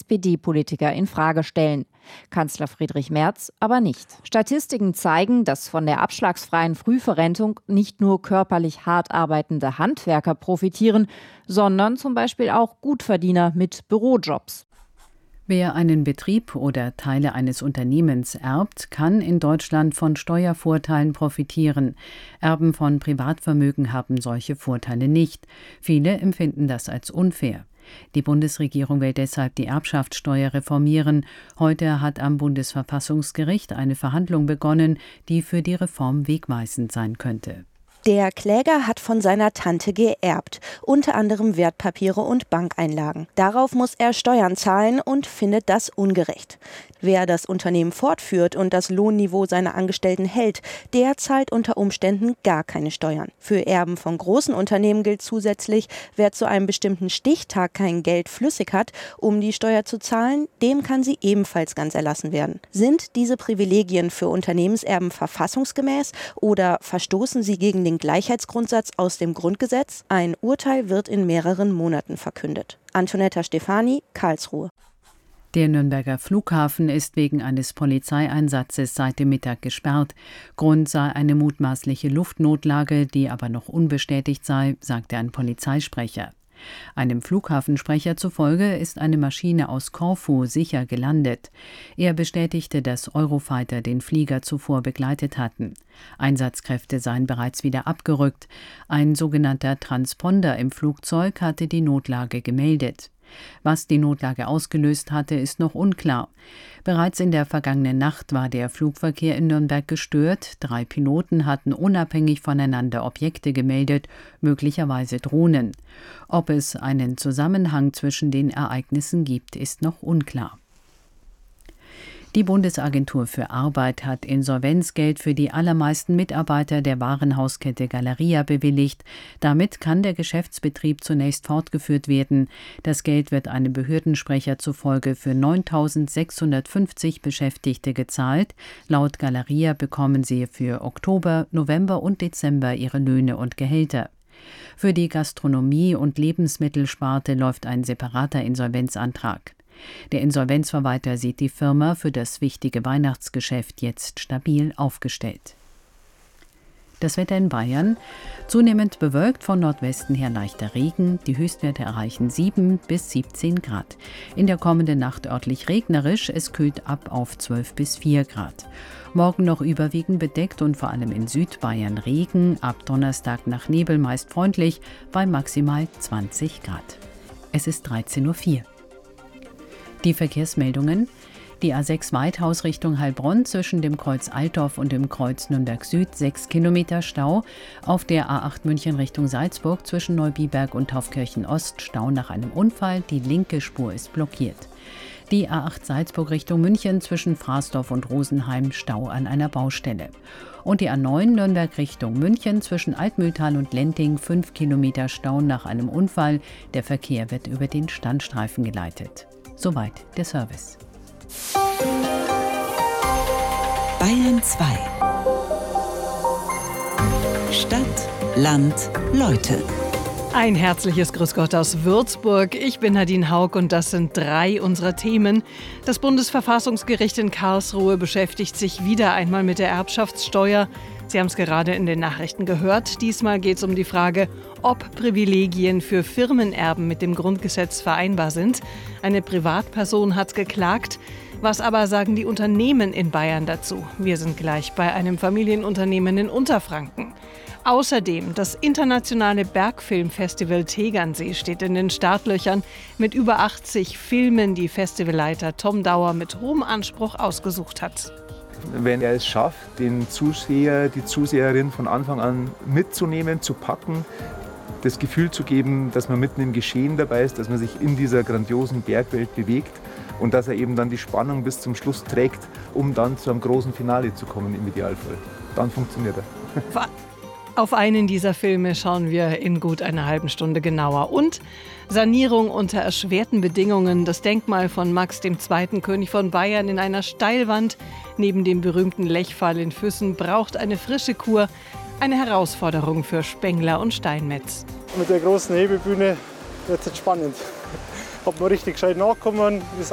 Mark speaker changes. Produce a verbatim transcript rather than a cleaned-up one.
Speaker 1: P D-Politiker in Frage stellen. Kanzler Friedrich Merz aber nicht. Statistiken zeigen, dass von der abschlagsfreien Frühverrentung nicht nur körperlich hart arbeitende Handwerker profitieren, sondern zum Beispiel auch Gutverdiener mit Bürojobs.
Speaker 2: Wer einen Betrieb oder Teile eines Unternehmens erbt, kann in Deutschland von Steuervorteilen profitieren. Erben von Privatvermögen haben solche Vorteile nicht. Viele empfinden das als unfair. Die Bundesregierung will deshalb die Erbschaftssteuer reformieren. Heute hat am Bundesverfassungsgericht eine Verhandlung begonnen, die für die Reform wegweisend sein könnte.
Speaker 3: Der Kläger hat von seiner Tante geerbt, unter anderem Wertpapiere und Bankeinlagen. Darauf muss er Steuern zahlen und findet das ungerecht. Wer das Unternehmen fortführt und das Lohnniveau seiner Angestellten hält, der zahlt unter Umständen gar keine Steuern. Für Erben von großen Unternehmen gilt zusätzlich, wer zu einem bestimmten Stichtag kein Geld flüssig hat, um die Steuer zu zahlen, dem kann sie ebenfalls ganz erlassen werden. Sind diese Privilegien für Unternehmenserben verfassungsgemäß oder verstoßen sie gegen den Gleichheitsgrundsatz aus dem Grundgesetz? Ein Urteil wird in mehreren Monaten verkündet. Antonetta Stefani, Karlsruhe.
Speaker 2: Der Nürnberger Flughafen ist wegen eines Polizeieinsatzes seit dem Mittag gesperrt. Grund sei eine mutmaßliche Luftnotlage, die aber noch unbestätigt sei, sagte ein Polizeisprecher. Einem Flughafensprecher zufolge ist eine Maschine aus Korfu sicher gelandet. Er bestätigte, dass Eurofighter den Flieger zuvor begleitet hatten. Einsatzkräfte seien bereits wieder abgerückt. Ein sogenannter Transponder im Flugzeug hatte die Notlage gemeldet. Was die Notlage ausgelöst hatte, ist noch unklar. Bereits in der vergangenen Nacht war der Flugverkehr in Nürnberg gestört. Drei Piloten hatten unabhängig voneinander Objekte gemeldet, möglicherweise Drohnen. Ob es einen Zusammenhang zwischen den Ereignissen gibt, ist noch unklar. Die Bundesagentur für Arbeit hat Insolvenzgeld für die allermeisten Mitarbeiter der Warenhauskette Galeria bewilligt. Damit kann der Geschäftsbetrieb zunächst fortgeführt werden. Das Geld wird einem Behördensprecher zufolge für neuntausendsechshundertfünfzig Beschäftigte gezahlt. Laut Galeria bekommen sie für Oktober, November und Dezember ihre Löhne und Gehälter. Für die Gastronomie- und Lebensmittelsparte läuft ein separater Insolvenzantrag. Der Insolvenzverwalter sieht die Firma für das wichtige Weihnachtsgeschäft jetzt stabil aufgestellt. Das Wetter in Bayern: zunehmend bewölkt, von Nordwesten her leichter Regen. Die Höchstwerte erreichen sieben bis siebzehn Grad. In der kommenden Nacht örtlich regnerisch, es kühlt ab auf zwölf bis vier Grad. Morgen noch überwiegend bedeckt und vor allem in Südbayern Regen. Ab Donnerstag nach Nebel meist freundlich bei maximal zwanzig Grad. Es ist dreizehn Uhr vier. Die Verkehrsmeldungen: Die A sechs Weithaus Richtung Heilbronn zwischen dem Kreuz Altdorf und dem Kreuz Nürnberg Süd sechs Kilometer Stau. Auf der A acht München Richtung Salzburg zwischen Neubiberg und Taufkirchen Ost Stau nach einem Unfall. Die linke Spur ist blockiert. Die A acht Salzburg Richtung München zwischen Fraßdorf und Rosenheim Stau an einer Baustelle. Und die A neun Nürnberg Richtung München zwischen Altmühltal und Lenting fünf Kilometer Stau nach einem Unfall. Der Verkehr wird über den Standstreifen geleitet. Soweit der Service.
Speaker 4: Bayern zwei. Stadt, Land, Leute.
Speaker 5: Ein herzliches Grüß Gott aus Würzburg. Ich bin Nadine Haug und das sind drei unserer Themen. Das Bundesverfassungsgericht in Karlsruhe beschäftigt sich wieder einmal mit der Erbschaftssteuer. Sie haben es gerade in den Nachrichten gehört. Diesmal geht es um die Frage, ob Privilegien für Firmenerben mit dem Grundgesetz vereinbar sind. Eine Privatperson hat geklagt. Was aber sagen die Unternehmen in Bayern dazu? Wir sind gleich bei einem Familienunternehmen in Unterfranken. Außerdem das internationale Bergfilmfestival Tegernsee steht in den Startlöchern mit über achtzig Filmen, die Festivalleiter Tom Dauer mit hohem Anspruch ausgesucht hat.
Speaker 6: Wenn er es schafft, den Zuseher, die Zuseherin von Anfang an mitzunehmen, zu packen, das Gefühl zu geben, dass man mitten im Geschehen dabei ist, dass man sich in dieser grandiosen Bergwelt bewegt und dass er eben dann die Spannung bis zum Schluss trägt, um dann zu einem großen Finale zu kommen im Idealfall. Dann funktioniert er.
Speaker 5: Auf einen dieser Filme schauen wir in gut einer halben Stunde genauer. Und Sanierung unter erschwerten Bedingungen. Das Denkmal von Max der Zweite., König von Bayern, in einer Steilwand neben dem berühmten Lechfall in Füssen braucht eine frische Kur. Eine Herausforderung für Spengler und Steinmetz.
Speaker 7: Mit der großen Hebebühne wird es jetzt spannend. Ob wir richtig gescheit nachkommen, ist